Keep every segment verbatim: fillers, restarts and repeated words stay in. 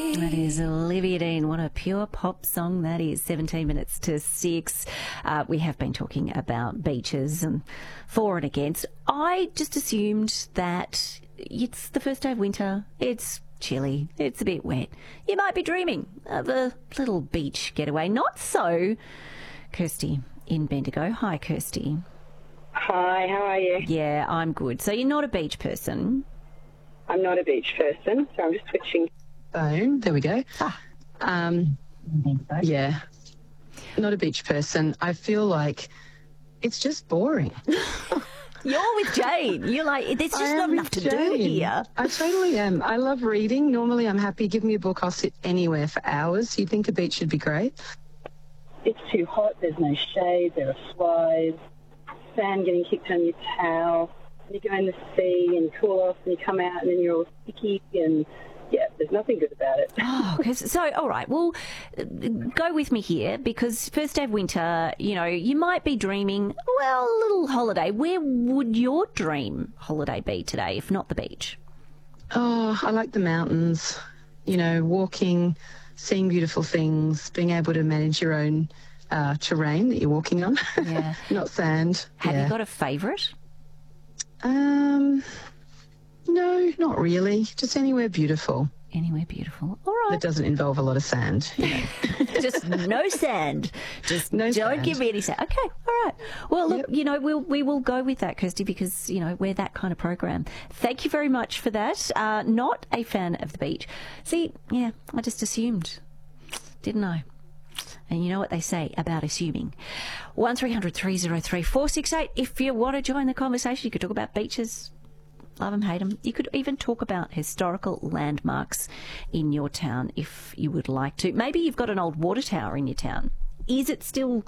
That is Olivia Dean. What a pure pop song that is. seventeen minutes to six. Uh, we have been talking about beaches and for and against. I just assumed that it's the first day of winter. It's chilly. It's a bit wet. You might be dreaming of a little beach getaway. Not so. Kirsty in Bendigo. Hi, Kirsty. Hi, how are you? Yeah, I'm good. So you're not a beach person? I'm not a beach person, so I'm just switching. Phone. There we go. Ah. Um, yeah, not a beach person. I feel like it's just boring. You're with Jane. You're like, there's I just am not with enough to do Jane. here. I totally am. I love reading. Normally I'm happy. Give me a book, I'll sit anywhere for hours. You'd think a beach should be great. It's too hot, there's no shade, there are flies, sand getting kicked on your towel. You go in the sea and cool off and you come out and then you're all sticky and, yeah, there's nothing good about it. Oh, 'cause, so, all right, well, go with me here because first day of winter, you know, you might be dreaming, well, a little holiday. Where would your dream holiday be today, if not the beach? Oh, I like the mountains. You know, walking, seeing beautiful things, being able to manage your own uh, terrain that you're walking on. Yeah. Not sand. Have yeah. you got a favourite? Um, no, not really. Just anywhere beautiful. Anywhere beautiful. All right. That doesn't involve a lot of sand. You know. Just no sand. Just No don't sand. give me any sand. Okay, all right. Well, look, Yep. you know, we'll, we will go with that, Kirsty, because, you know, we're that kind of program. Thank you very much for that. Uh, not a fan of the beach. See, yeah, I just assumed, didn't I? And you know what they say about assuming. one three hundred three oh three four six eight. If you want to join the conversation, you could talk about beaches. Love them, hate them. You could even talk about historical landmarks in your town if you would like to. Maybe you've got an old water tower in your town. Is it still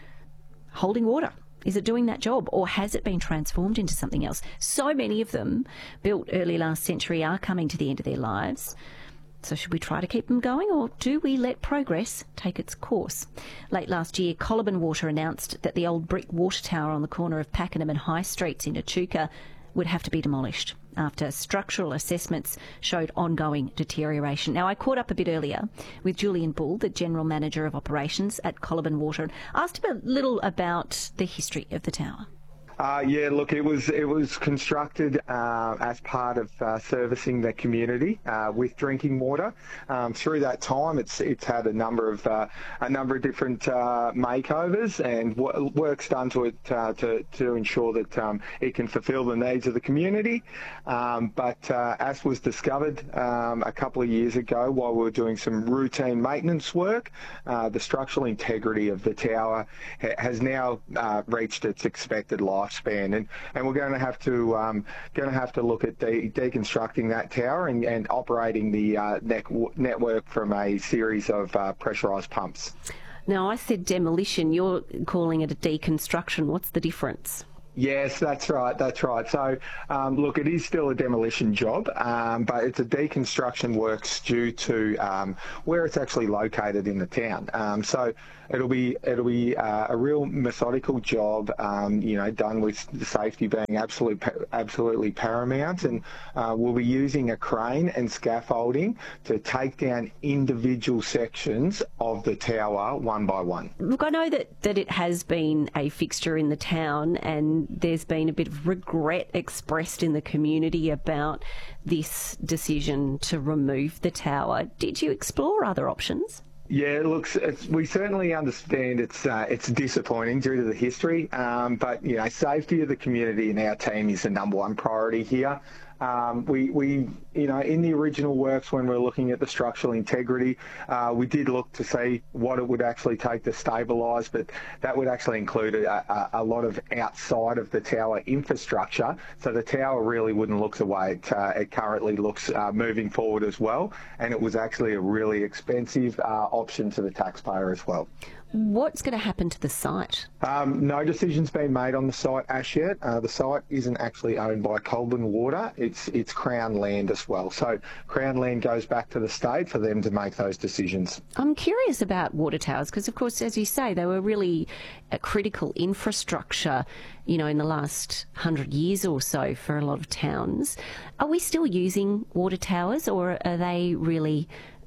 holding water? Is it doing that job, or has it been transformed into something else? So many of them, built early last century, are coming to the end of their lives. So should we try to keep them going, or do we let progress take its course? Late last year, Coliban Water announced that the old brick water tower on the corner of Pakenham and High Streets in Echuca would have to be demolished after structural assessments showed ongoing deterioration. Now, I caught up a bit earlier with Julian Bull, the General Manager of Operations at Coliban Water, and asked him a little about the history of the tower. Uh, yeah, look, it was it was constructed uh, as part of uh, servicing the community uh, with drinking water. Um, through that time, it's it's had a number of uh, a number of different uh, makeovers and w- works done to it uh, to to ensure that um, it can fulfil the needs of the community. Um, but uh, as was discovered um, a couple of years ago, while we were doing some routine maintenance work, uh, the structural integrity of the tower ha- has now uh, reached its expected life. Lifespan, and, and we're going to have to um, going to have to look at de- deconstructing that tower and, and operating the uh, net- network from a series of uh, pressurised pumps. Now, I said demolition. You're calling it a deconstruction. What's the difference? Yes, that's right, that's right. So, um, look, it is still a demolition job, um, but it's a deconstruction works due to um, where it's actually located in the town. Um, so it'll be it'll be uh, a real methodical job, um, you know, done with the safety being absolute, absolutely paramount, and uh, we'll be using a crane and scaffolding to take down individual sections of the tower one by one. Look, I know that, that it has been a fixture in the town, and there's been a bit of regret expressed in the community about this decision to remove the tower. Did you explore other options? Yeah, look, it's, we certainly understand it's uh, it's disappointing due to the history, um, but you know, safety of the community and our team is the number one priority here. Um, we, we, you know, in the original works when we were looking at the structural integrity, uh, we did look to see what it would actually take to stabilise, but that would actually include a, a, a lot of outside of the tower infrastructure. So the tower really wouldn't look the way it, uh, it currently looks uh, moving forward as well. And it was actually a really expensive uh, option to the taxpayer as well. What's going to happen to the site? Um, no decision's been made on the site as yet. Uh, the site isn't actually owned by Coliban Water. It's it's Crown land as well. So Crown land goes back to the state for them to make those decisions. I'm curious about water towers because, of course, as you say, they were really a critical infrastructure, you know, in the last hundred years or so for a lot of towns. Are we still using water towers, or are they really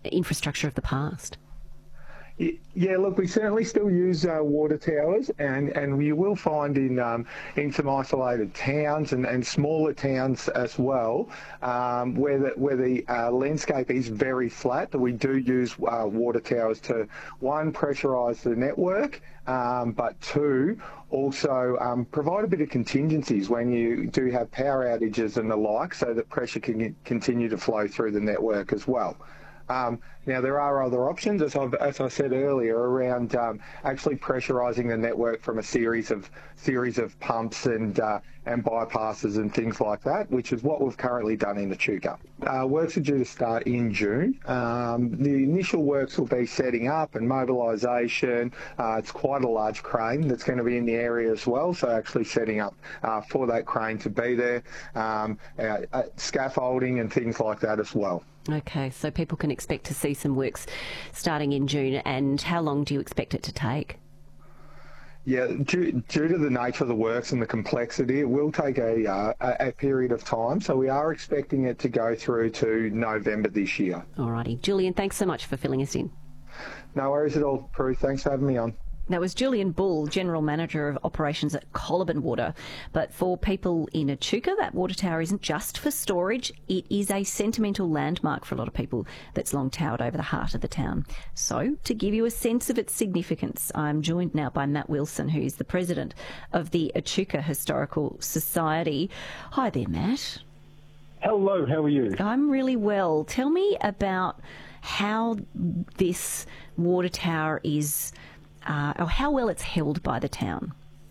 infrastructure of the past. Yeah, look, we certainly still use uh, water towers, and, and you will find in um, in some isolated towns and, and smaller towns as well, um, where the, where the uh, landscape is very flat, that we do use uh, water towers to, one, pressurise the network, um, but two, also um, provide a bit of contingencies when you do have power outages and the like, so that pressure can continue to flow through the network as well. Um, now, there are other options, as, I've, as I said earlier, around um, actually pressurising the network from a series of series of pumps and uh, and bypasses and things like that, which is what we've currently done in Echuca. Uh, works are due to start in June. Um, the initial works will be setting up and mobilisation. Uh, it's quite a large crane that's going to be in the area as well, so actually setting up uh, for that crane to be there, um, uh, uh, scaffolding and things like that as well. Okay, so people can expect to see some works starting in June, and how long do you expect it to take? Yeah, due, due to the nature of the works and the complexity, it will take a, uh, a, a period of time, so we are expecting it to go through to November this year. Alrighty. Julian, thanks so much for filling us in. No worries at all, Prue. Thanks for having me on. That was Julian Bull, General Manager of Operations at Coliban Water. But for people in Echuca, that water tower isn't just for storage. It is a sentimental landmark for a lot of people that's long towered over the heart of the town. So, to give you a sense of its significance, I'm joined now by Matt Wilson, who is the President of the Echuca Historical Society. Hi there, Matt. Hello, how are you? I'm really well. Tell me about how this water tower is... Uh, or how well it's held by the town?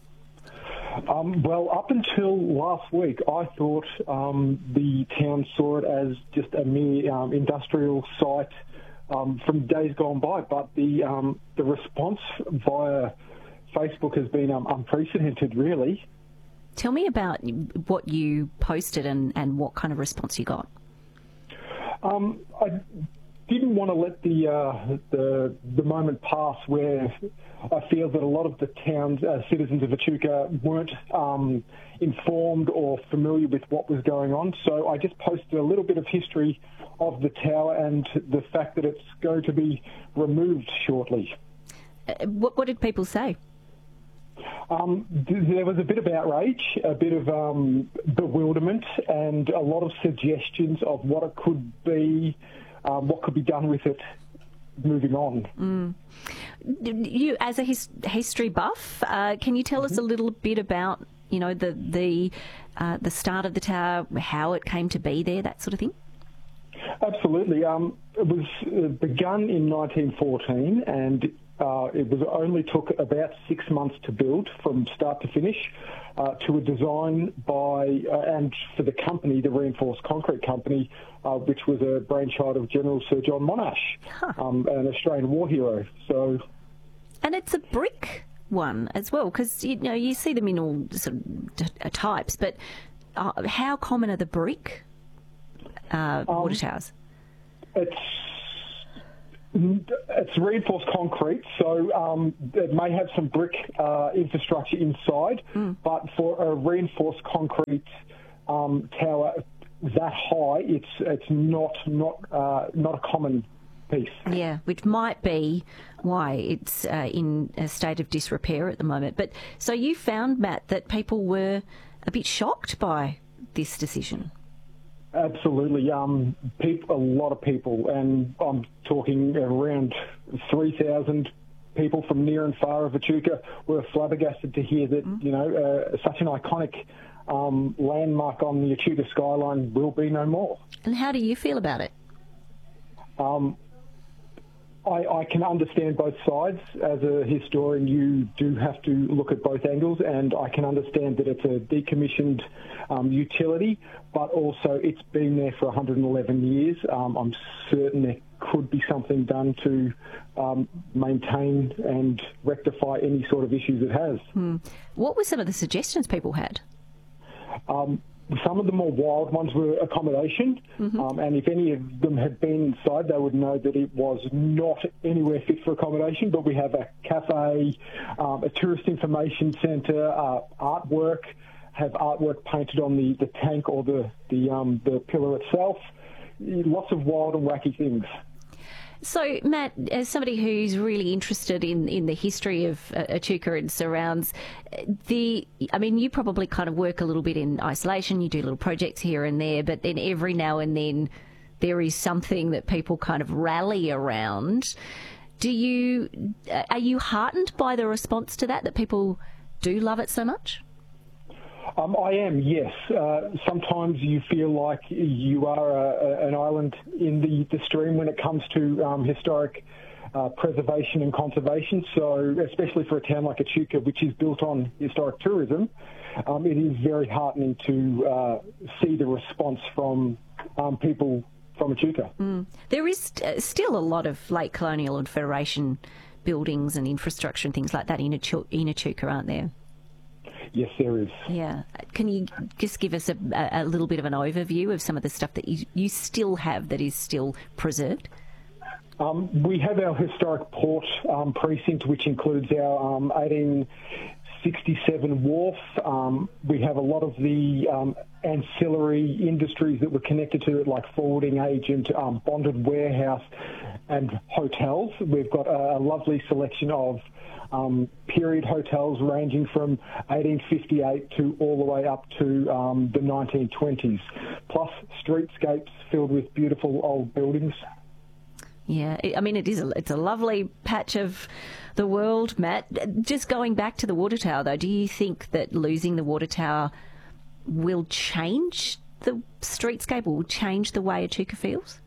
Um, well, up until last week, I thought um, the town saw it as just a mere um, industrial site um, from days gone by, but the um, the response via Facebook has been um, unprecedented, really. Tell me about what you posted and, and what kind of response you got. Um, I didn't want to let the uh, the the moment pass where I feel that a lot of the town's uh, citizens of Echuca weren't um, informed or familiar with what was going on. So I just posted a little bit of history of the tower and the fact that it's going to be removed shortly. Uh, what, what did people say? Um, th- there was a bit of outrage, a bit of um, bewilderment, and a lot of suggestions of what it could be, um, what could be done with it moving on. Mm. You, as a his, history buff, uh, can you tell mm-hmm. us a little bit about, you know, the the uh, the start of the tower, how it came to be there, that sort of thing? Absolutely. Um, it was uh, begun in nineteen fourteen, and uh, it was only took about six months to build from start to finish, uh, to a design by uh, and for the company, the Reinforced Concrete Company, uh, which was a brainchild of General Sir John Monash, huh. um, an Australian war hero. So, and it's a brick one as well, because you know you see them in all sort of t- types, but uh, how common are the brick uh, water um, towers? It's It's reinforced concrete, so um, it may have some brick uh, infrastructure inside, mm. but for a reinforced concrete um, tower that high, it's it's not not uh, not a common piece. Yeah, which might be why it's uh, in a state of disrepair at the moment. But so you found, Matt, that people were a bit shocked by this decision. Absolutely. Um, people, a lot of people, and I'm talking around three thousand people from near and far of Echuca were flabbergasted to hear that, mm. you know, uh, such an iconic um, landmark on the Echuca skyline will be no more. And how do you feel about it? Um, I, I can understand both sides. As a historian, you do have to look at both angles, and I can understand that it's a decommissioned um, utility, but also it's been there for one hundred eleven years. Um, I'm certain there could be something done to um, maintain and rectify any sort of issues it has. Hmm. What were some of the suggestions people had? Um, Some of the more wild ones were accommodation, mm-hmm. um, and if any of them had been inside, they would know that it was not anywhere fit for accommodation, but we have a cafe, um, a tourist information centre, uh, artwork, have artwork painted on the, the tank or the, the, um, the pillar itself, lots of wild and wacky things. So, Matt, as somebody who's really interested in, in the history of uh, Echuca and surrounds, the I mean, you probably kind of work a little bit in isolation. You do little projects here and there, but then every now and then there is something that people kind of rally around. Do you are you heartened by the response to that? That people do love it so much? Um, I am, yes. Uh, sometimes you feel like you are a, a, an island in the, the stream when it comes to um, historic uh, preservation and conservation. So, especially for a town like Echuca, which is built on historic tourism, um, it is very heartening to uh, see the response from um, people from Echuca. Mm. There is st- still a lot of late colonial and Federation buildings and infrastructure and things like that in Echuca, in Echuca, aren't there? Yes, there is. Yeah. Can you just give us a, a little bit of an overview of some of the stuff that you, you still have that is still preserved? Um, we have our historic port um, precinct, which includes our um, eighteen sixty-seven wharf. Um, we have a lot of the um, ancillary industries that were connected to it, like forwarding agent, um, bonded warehouse, and hotels. We've got a, a lovely selection of um, period hotels ranging from eighteen fifty-eight to all the way up to um, the nineteen twenties, plus streetscapes filled with beautiful old buildings. Yeah, I mean, it is a, it's a lovely patch of the world, Matt. Just going back to the water tower, though, do you think that losing the water tower will change the streetscape or will change the way Echuca feels?